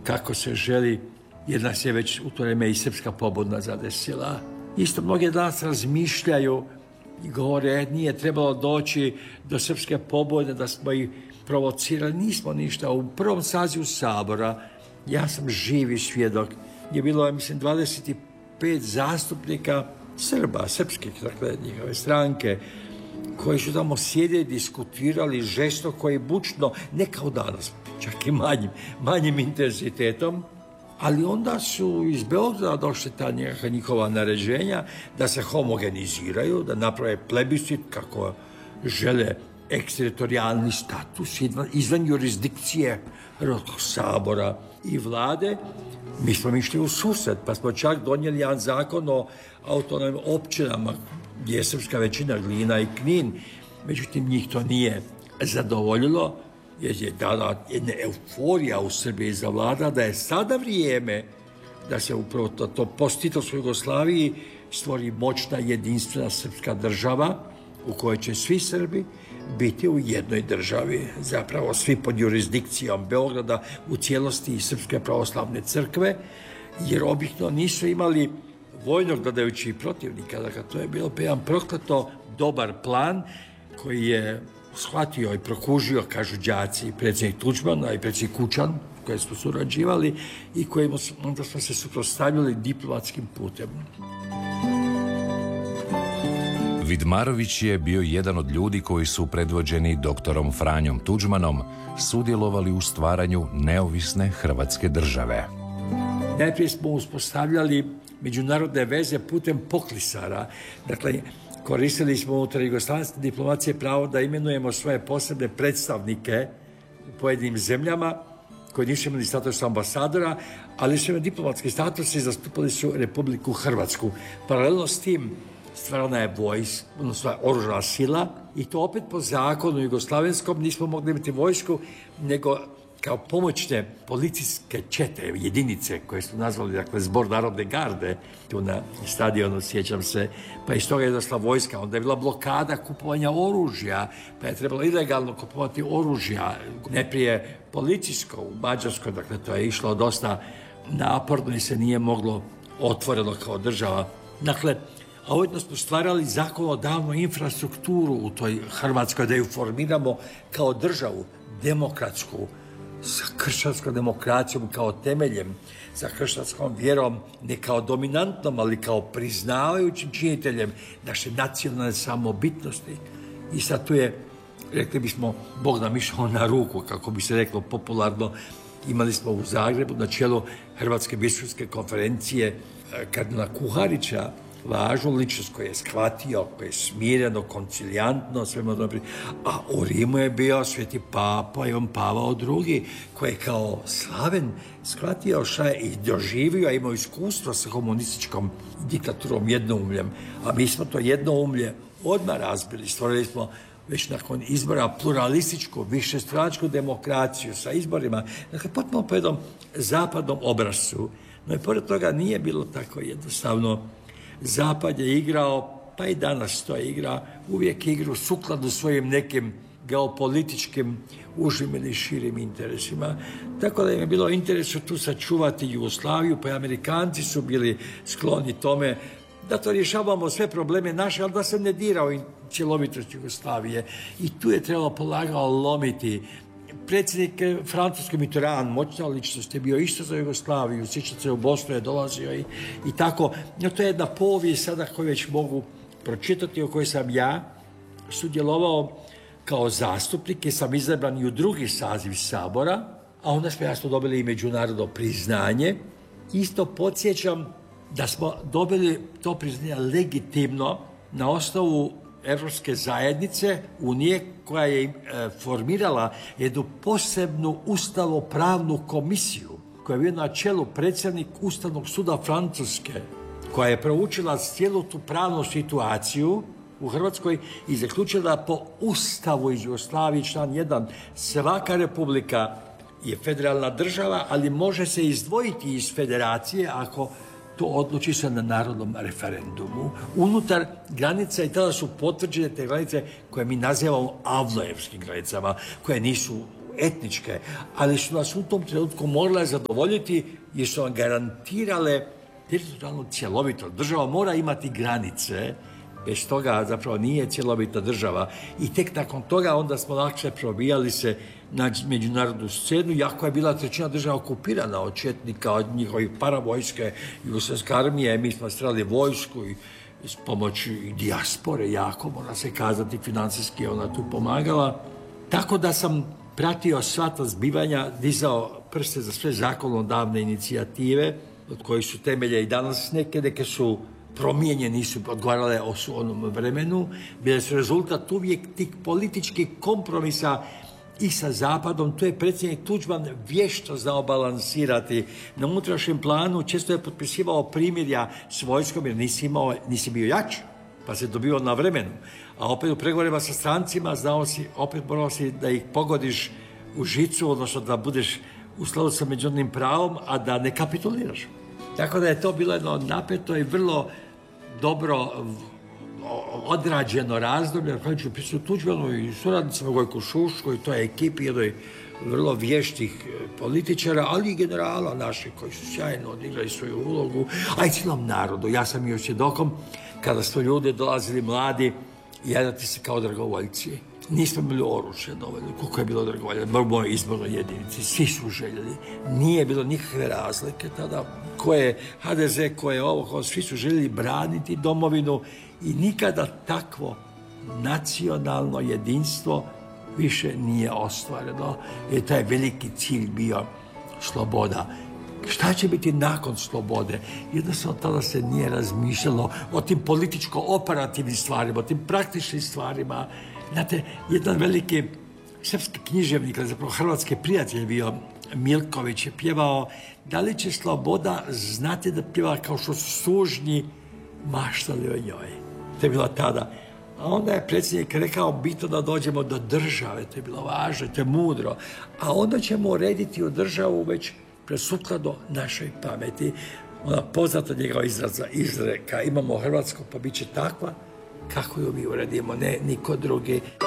kako se želi, jer nas je već u to vrijeme i srpska pobuna zadesila. Isto mnogi danas razmišljaju i govore, nije trebalo doći do srpske pobune, da smo ih provocirali. Nismo ništa. U prvom sazivu Sabora, ja sam živi svjedok, je bilo, mislim, 25 zastupnika Srba, srpskih, dakle, njihove stranke, koji su tamo sjedili, diskutirali žestoko i bučno, ne kao danas, čak i manjim intenzitetom, ali onda su iz Beograda došli ta njihova naređenja da se homogeniziraju, da naprave plebiscit kako žele eksteritorijalni status izvan jurisdikcije Hrvatskog sabora i vlade. Mi smo išli u susret, pa smo čak donijeli jedan zakon o autonomnim općinama gdje je srpska većina, Glina i Knin. Međutim, njih to nije zadovoljilo, jer je dala jedna euforija u Srbiji zavlada da je sada vrijeme da se upravo to post-Titovskoj Jugoslaviji stvori moćna, jedinstvena srpska država u kojoj će svi Srbi biti u jednoj državi, zapravo svi pod jurisdikcijom Beograda, u cijelosti i Srpske pravoslavne crkve, jer objektivno nisu imali vojnog gledajući protivnika. Dakle, to je bilo jedan prokleto dobar plan koji je shvatio i prokužio, kažu đaci, predsjednik Tuđman, a i predsjednik Kučan, koje smo surađivali i kojima onda smo se suprotstavili diplomatskim putem. Vidmarović je bio jedan od ljudi koji su predvođeni doktorom Franjom Tuđmanom sudjelovali u stvaranju neovisne Hrvatske države. Najprije smo uspostavljali međunarodne veze putem poklisara. Dakle, koristili smo unutar jugoslavenske diplomacije pravo da imenujemo svoje posebne predstavnike u pojedinim zemljama koji nisu imali status ambasadora, ali su imali diplomatski status i zastupali su Republiku Hrvatsku. Paralelno s tim stvarana je vojska, odnosno oružana sila, i to opet po zakonu jugoslavenskom nismo mogli imati vojsku, nego kao pomoćne policijske čete, jedinice koje su nazvali, dakle, Zbor narodne garde, tu na stadionu, sjećam se, pa iz toga je došla vojska. Onda je bila blokada kupovanja oružja, pa je trebalo ilegalno kupovati oružja, najprije policijsko u Mađarskoj, dakle, to je išlo dosta naporno i se nije moglo otvoreno kao država. Dakle, a ujedno smo stvarali zakonodavnu infrastrukturu u toj Hrvatskoj, da ju formiramo kao državu demokratsku, sa kršćanskom demokracijom kao temeljem, sa kršćanskom vjerom, ne kao dominantnom, ali kao priznavajućim činiteljem naše nacionalne samobitnosti. I sad tu je, rekli bismo, Bog nam išao na ruku, kako bi se reklo popularno. Imali smo u Zagrebu na čelu Hrvatske biskupske konferencije kardinala Kuharića, važnu ličnost koji je shvatio, koji je smireno, koncilijantno, svema dobro. A u Rimu je bio sveti papa Ivan Pavao II, koji je kao slaven shvatio šta je i doživio, a imao iskustvo sa komunističkom diktaturom jednoumljem. A mi smo to jednoumlje odmah razbili. Stvorili smo već nakon izbora pluralističku, višestranačku demokraciju sa izborima. Dakle, potpuno po jednom zapadnom obrascu. No i pored toga nije bilo tako jednostavno. Zapad je igrao, pa i danas to igra, uvijek igru sukladno svojim nekim geopolitičkim užim ili širim interesima. Tako da im je bilo interesu tu sačuvati Jugoslaviju, pa i Amerikanci su bili skloni tome da to rješavamo sve probleme naše, ali da se ne dira u cjelovitost Jugoslavije. I tu je trebalo polagano lomiti. Predsjednik Francuski Mitterrand, moćna ličnost, je bio isto za Jugoslaviju, sjećate se, u Bosnu je dolazio i tako. No, to je jedna povijest sada koju već mogu pročitati, o kojoj sam ja sudjelovao kao zastupnik, jer sam izabran i u drugi saziv Sabora, a onda smo jasno dobili i međunarodno priznanje. Isto podsjećam da smo dobili to priznanje legitimno na osnovu Evropske zajednice, Unije, koja je formirala jednu posebnu ustavopravnu komisiju, koja je bio na čelu predsjednik Ustavnog suda Francuske, koja je proučila cijelu tu pravnu situaciju u Hrvatskoj i zaključila po Ustavu iz Jugoslavije, član 1, svaka republika je federalna država, ali može se izdvojiti iz federacije ako to odluči se na narodnom referendumu. Unutar granica, i tada su potvrđene te granice koje mi nazivamo avnoevskim granicama, koje nisu etničke, ali su nas u tom trenutku morale zadovoljiti jer su nam garantirale teritorijalnu cjelovitost. Država mora imati granice, bez toga zapravo nije cjelovita država. I tek nakon toga onda smo lakše probijali se na međunarodnu scenu, iako je bila trećina država okupirana od četnika, od njihovih paravojske, jugoslavijske armije, mi smo strali vojsku i s pomoću i dijaspore, jako, mora se kazati, financijski ona tu pomagala. Tako da sam pratio sva ta zbivanja, dizao prste za sve zakonodavne inicijative, od kojih su temelje i danas neke su promijenjeni, nisu odgovarale o onom vremenu, bile su rezultat uvijek tih političkih kompromisa i sa Zapadom. Tu je predsjednik Tuđman vješto znao balansirati. Na unutrašnjem planu često je potpisivao primirja s vojskom jer nisi bio jači, pa se dobio na vremenu. A opet u pregovorima sa strancima morao si da ih pogodiš u žicu, odnosno da budeš u skladu sa međunarodnim pravom, a da ne kapituliraš. Tako da je to bilo jedno napeto i vrlo dobro odrađeno razdoblje, na kojem ću pisati Tuđmanu i suradnicima Gojku Šušku i toj ekipi, jednoj vrlo vještih političara, ali i generala naših koji su sjajno odigrali svoju ulogu, a i cijelom narodu. Ja sam još svjedokom kada su ljudi dolazili mladi jedati se kao dragovoljci. Nismo imali oružje dovoljno, koliko je bilo dragovolja, mojoj izbornoj jedinici, svi su željeli. Nije bilo nikakve razlike tada, ko je HDZ, ko je ovo, svi su željeli braniti domovinu i nikada takvo nacionalno jedinstvo više nije ostvareno, jer taj veliki cilj bio sloboda. Šta će biti nakon slobode? Jednostavno tada se nije razmišljalo o tim političko-operativnim stvarima, o tim praktičnim stvarima. Znate, jedan veliki srpski književnik, zapravo hrvatski prijatelj bio, Milković, je pjevao da li će sloboda znati da pjeva kao što su sužnji maštali o njoj. To je bilo tada. A onda je predsjednik rekao bitno da dođemo do države, to je bilo važno, to je mudro. A onda ćemo urediti u državu već presukladno našoj pameti. Ona poznata njegova izreka, imamo Hrvatsku pa bit će takva kako ju mi uredimo, ne niko drugi.